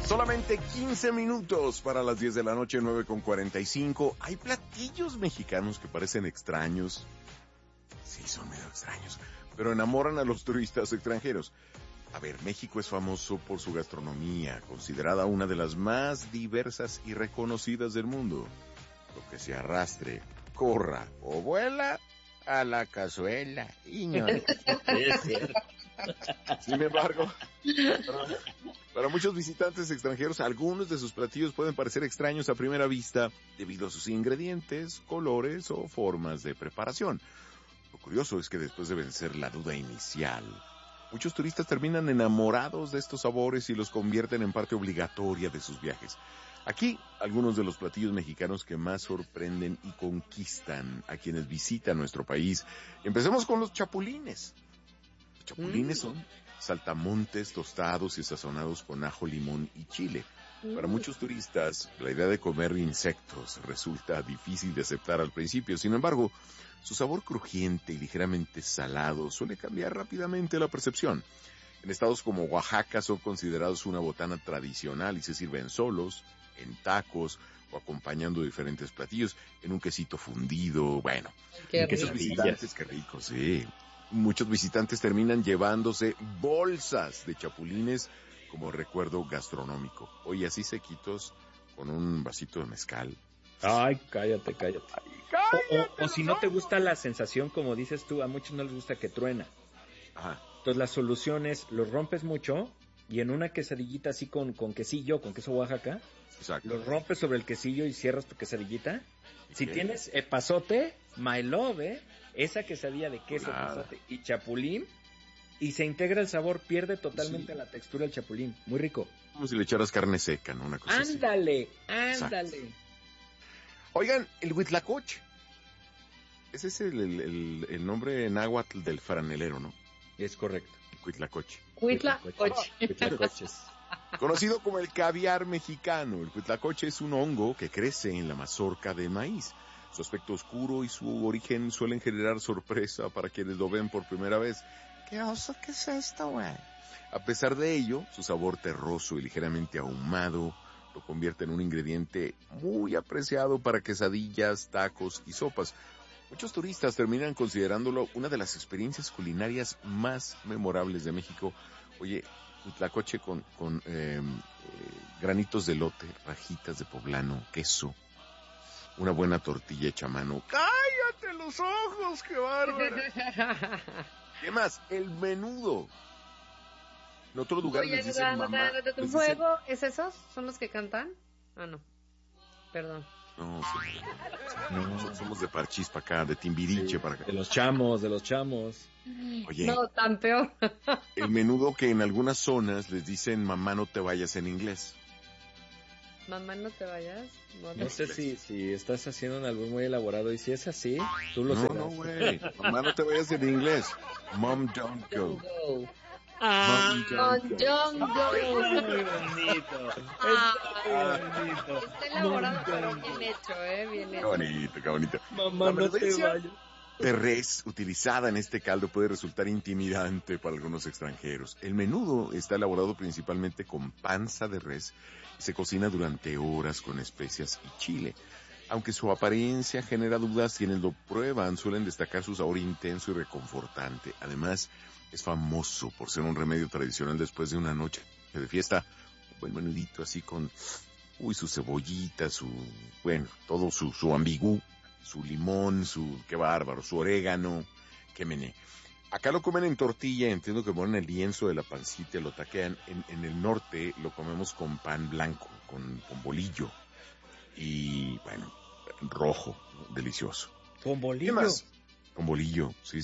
Solamente 15 minutos para las 10 de la noche, 9:45. Hay platillos mexicanos que parecen extraños. Sí, son medio extraños, pero enamoran a los turistas extranjeros. A ver, México es famoso por su gastronomía, considerada una de las más diversas y reconocidas del mundo. Lo que se arrastre, corra o vuela a la cazuela. Es cierto. Sin embargo, para muchos visitantes extranjeros, algunos de sus platillos pueden parecer extraños a primera vista debido a sus ingredientes, colores o formas de preparación. Lo curioso es que después de vencer la duda inicial, muchos turistas terminan enamorados de estos sabores y los convierten en parte obligatoria de sus viajes. Aquí, algunos de los platillos mexicanos que más sorprenden y conquistan a quienes visitan nuestro país. Empecemos con los chapulines. Los chapulines son saltamontes tostados y sazonados con ajo, limón y chile. Para muchos turistas, la idea de comer insectos resulta difícil de aceptar al principio. Sin embargo, su sabor crujiente y ligeramente salado suele cambiar rápidamente la percepción. En estados como Oaxaca son considerados una botana tradicional y se sirven solos, en tacos o acompañando diferentes platillos, en un quesito fundido, bueno. Muchos visitantes, qué rico, sí. Muchos visitantes terminan llevándose bolsas de chapulines como recuerdo gastronómico. Oye, así sequitos, con un vasito de mezcal. Ay, cállate. O si no te gusta la sensación, como dices tú, a muchos no les gusta que truena. Ajá. Entonces la solución es, los rompes mucho y en una quesadillita así con quesillo, con queso Oaxaca, Exacto. los rompes sobre el quesillo y cierras tu quesadillita. Si ¿Qué? tienes epazote, my love, esa quesadilla de queso, epazote y chapulín, y se integra el sabor, pierde totalmente la textura del chapulín. Muy rico. Como si le echaras carne seca, ¿no? Una cosa Ándale. así. Oigan, el huitlacoche. Ese es el nombre náhuatl del franelero, ¿no? Es correcto. Huitlacoche. Huitlacoches. Conocido como el caviar mexicano, el huitlacoche es un hongo que crece en la mazorca de maíz. Su aspecto oscuro y su origen suelen generar sorpresa para quienes lo ven por primera vez. ¿Qué oso? ¿Qué es esto, güey? A pesar de ello, su sabor terroso y ligeramente ahumado lo convierte en un ingrediente muy apreciado para quesadillas, tacos y sopas. Muchos turistas terminan considerándolo una de las experiencias culinarias más memorables de México. Oye, huitlacoche con granitos de elote, rajitas de poblano, queso, una buena tortilla hecha a mano. ¡Cállate los ojos, qué bárbaro! ¿Qué más? El menudo. En otro lugar les dicen mamá. ¿Tu fuego es esos? ¿Son los que cantan? Ah, no. Perdón. No, somos de Parchís para acá, de Timbiriche para acá. De los chamos. Oye, no, tan peor. el menudo que en algunas zonas les dicen mamá no te vayas en inglés. Mamá, no te vayas. No sé si estás haciendo un albur muy elaborado y si es así, tú lo sabes. No, güey. Mamá no te vayas en inglés. Mom don't go. Mom don't go. Muy bonito. Está elaborado, pero bien hecho, bien hecho. Qué bonito. Mamá, no te vayas. De res utilizada en este caldo puede resultar intimidante para algunos extranjeros. El menudo está elaborado principalmente con panza de res y se cocina durante horas con especias y chile. Aunque su apariencia genera dudas, quienes lo prueban suelen destacar su sabor intenso y reconfortante. Además, es famoso por ser un remedio tradicional después de una noche de fiesta. Un buen menudito así con, su cebollita, todo su ambigú. Su limón, qué bárbaro, su orégano, qué mené. Acá lo comen en tortilla, entiendo que ponen el lienzo de la pancita, lo taquean. En el norte lo comemos con pan blanco, con bolillo. Y, bueno, rojo, delicioso. ¿Con bolillo? ¿Qué más? Con bolillo, sí.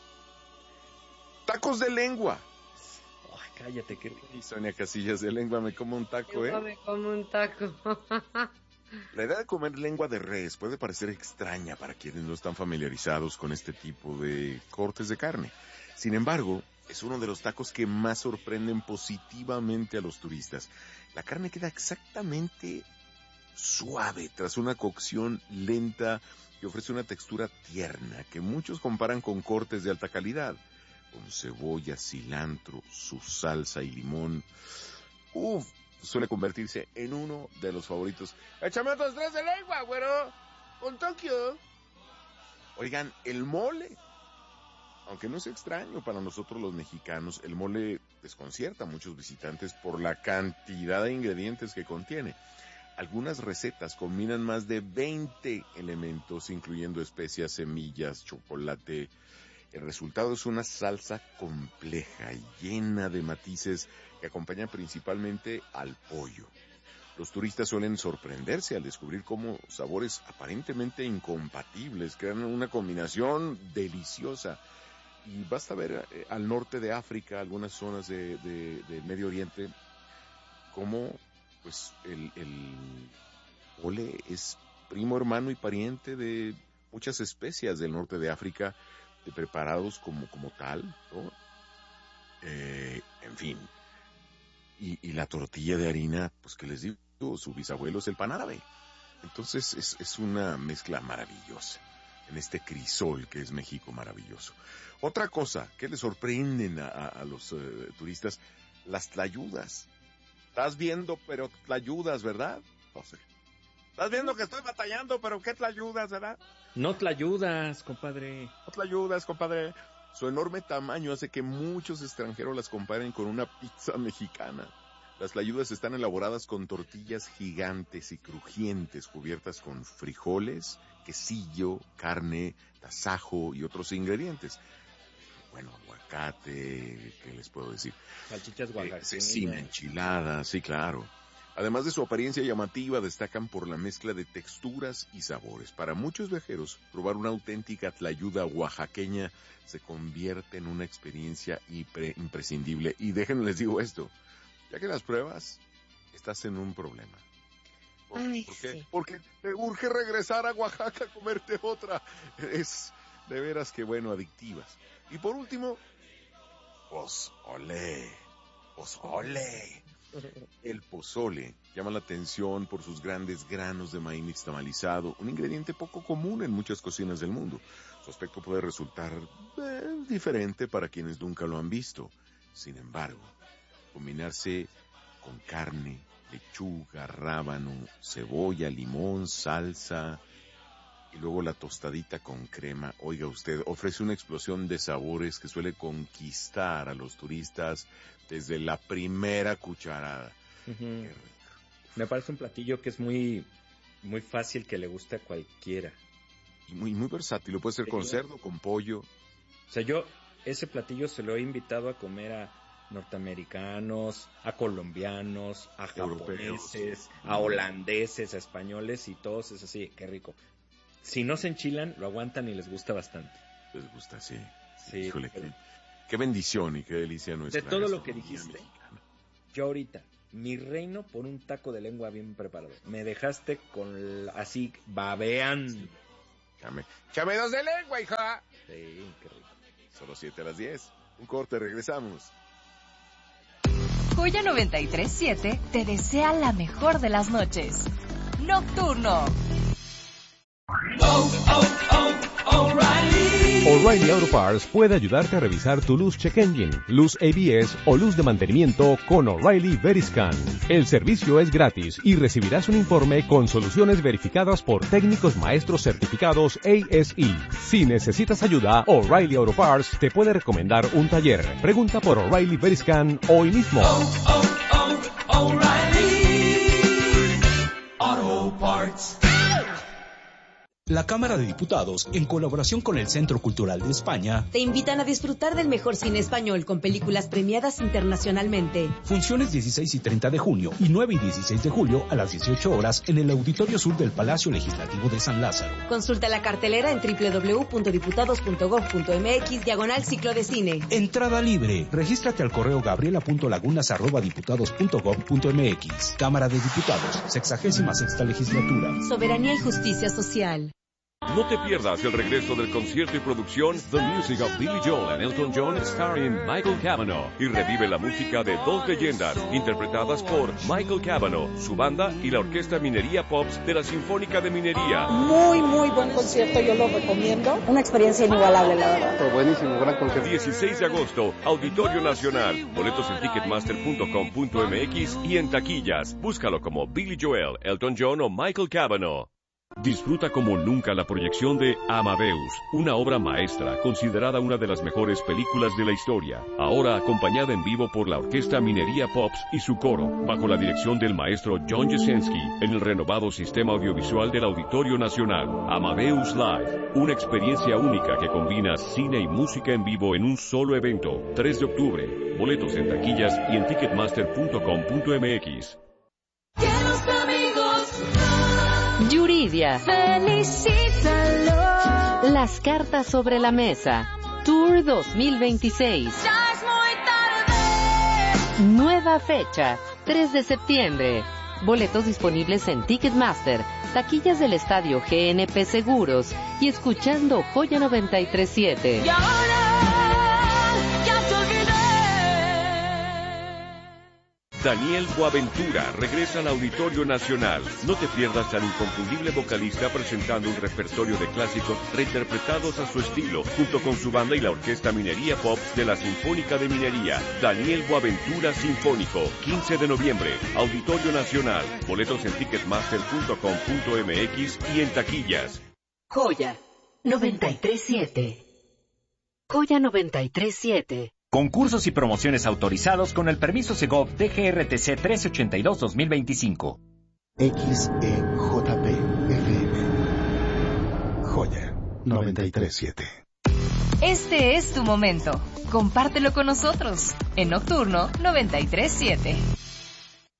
Tacos de lengua. Ay, cállate, qué rico. Y Sonia Casillas, de lengua me como un taco, Me como un taco. La idea de comer lengua de res puede parecer extraña para quienes no están familiarizados con este tipo de cortes de carne. Sin embargo, es uno de los tacos que más sorprenden positivamente a los turistas. La carne queda exactamente suave tras una cocción lenta y ofrece una textura tierna que muchos comparan con cortes de alta calidad, con cebolla, cilantro, su salsa y limón. suele convertirse en uno de los favoritos. ¡Échame otros 3 de lengua, güero! ¡Con Tokio! Oigan, el mole, aunque no es extraño para nosotros los mexicanos, el mole desconcierta a muchos visitantes por la cantidad de ingredientes que contiene. Algunas recetas combinan más de 20 elementos, incluyendo especias, semillas, chocolate. El resultado es una salsa compleja y llena de matices que acompaña principalmente al pollo. Los turistas suelen sorprenderse al descubrir cómo sabores aparentemente incompatibles crean una combinación deliciosa. Y basta ver al norte de África, algunas zonas de Medio Oriente, cómo pues el mole es primo hermano y pariente de muchas especias del norte de África, preparados como tal, ¿no? En fin. Y la tortilla de harina, pues que les digo, su bisabuelo es el pan árabe. Entonces es una mezcla maravillosa en este crisol que es México maravilloso. Otra cosa que le sorprenden a los turistas, las tlayudas. Estás viendo, pero tlayudas, ¿verdad, José? Estás viendo que estoy batallando, pero ¿qué tlayudas, verdad? No tlayudas, compadre. No tlayudas, compadre. Su enorme tamaño hace que muchos extranjeros las comparen con una pizza mexicana. Las tlayudas están elaboradas con tortillas gigantes y crujientes cubiertas con frijoles, quesillo, carne, tasajo y otros ingredientes. Bueno, aguacate, ¿qué les puedo decir? Salchichas oaxaqueñas. Cecina, enchiladas, sí, claro. Además de su apariencia llamativa, destacan por la mezcla de texturas y sabores. Para muchos viajeros, probar una auténtica tlayuda oaxaqueña se convierte en una experiencia imprescindible. Y déjenme les digo esto, ya que las pruebas, estás en un problema. ¿Por qué? Sí. Porque te urge regresar a Oaxaca a comerte otra. Es de veras que bueno, adictivas. Y por último, pozole. El pozole llama la atención por sus grandes granos de maíz nixtamalizado, un ingrediente poco común en muchas cocinas del mundo. Su aspecto puede resultar diferente para quienes nunca lo han visto. Sin embargo, combinarse con carne, lechuga, rábano, cebolla, limón, salsa y luego la tostadita con crema, oiga usted, ofrece una explosión de sabores que suele conquistar a los turistas desde la primera cucharada. Uh-huh. Me parece un platillo que es muy, muy fácil, que le guste a cualquiera. Y muy, muy versátil, lo puede ser con cerdo, con pollo. O sea, yo ese platillo se lo he invitado a comer a norteamericanos, a colombianos, a japoneses, a holandeses, a españoles, y todos es así, qué rico. Si no se enchilan, lo aguantan y les gusta bastante. Les gusta, sí. Sí. Híjole, qué bendición y qué delicia nuestra. De todo lo que dijiste, mexicana. Yo ahorita, mi reino por un taco de lengua bien preparado. Me dejaste con así, babeando. Sí. Chame 2 de lengua, hija. Sí, qué rico. Solo 7:10. Un corte, regresamos. Joya 93.7 te desea la mejor de las noches. Nocturno. O'Reilly Auto Parts puede ayudarte a revisar tu luz check engine, luz ABS o luz de mantenimiento con O'Reilly Veriscan. El servicio es gratis y recibirás un informe con soluciones verificadas por técnicos maestros certificados ASE. Si necesitas ayuda, O'Reilly Auto Parts te puede recomendar un taller. Pregunta por O'Reilly Veriscan hoy mismo. O'Reilly Auto Parts. La Cámara de Diputados, en colaboración con el Centro Cultural de España, te invitan a disfrutar del mejor cine español con películas premiadas internacionalmente. Funciones 16 y 30 de junio y 9 y 16 de julio a las 18 horas en el Auditorio Sur del Palacio Legislativo de San Lázaro. Consulta la cartelera en www.diputados.gov.mx/ciclo de cine. Entrada libre. Regístrate al correo gabriela.lagunas@diputados.gov.mx. Cámara de Diputados, 66ª legislatura. Soberanía y justicia social. No te pierdas el regreso del concierto y producción The Music of Billy Joel and Elton John starring Michael Cavanaugh y revive la música de dos leyendas interpretadas por Michael Cavanaugh, su banda y la Orquesta Minería Pops de la Sinfónica de Minería. Muy buen concierto, yo lo recomiendo. Una experiencia inigualable, la verdad. Pero buenísimo, gran concierto. 16 de agosto, Auditorio Nacional. Boletos en ticketmaster.com.mx y en taquillas. Búscalo como Billy Joel, Elton John o Michael Cavanaugh. Disfruta como nunca la proyección de Amadeus, una obra maestra considerada una de las mejores películas de la historia, ahora acompañada en vivo por la Orquesta Minería Pops y su coro, bajo la dirección del maestro John Jasenski, en el renovado sistema audiovisual del Auditorio Nacional. Amadeus Live, una experiencia única que combina cine y música en vivo en un solo evento. 3 de octubre, boletos en taquillas y en ticketmaster.com.mx. Yuridia. Felicítalo. Las cartas sobre la mesa. Tour 2026. Ya es muy tarde. Nueva fecha, 3 de septiembre. Boletos disponibles en Ticketmaster, taquillas del estadio GNP Seguros y escuchando Joya 93.7. Y ahora ya te olvidé. Daniel Boaventura regresa al Auditorio Nacional. No te pierdas al inconfundible vocalista presentando un repertorio de clásicos reinterpretados a su estilo, junto con su banda y la Orquesta Minería Pop de la Sinfónica de Minería. Daniel Boaventura Sinfónico, 15 de noviembre, Auditorio Nacional. Boletos en ticketmaster.com.mx y en taquillas. Joya 93.7. Joya 93.7. Concursos y promociones autorizados con el permiso Segov DGRTC 1382-2025. XEJP FM. Joya 93.7. Este es tu momento. Compártelo con nosotros en Nocturno 93.7.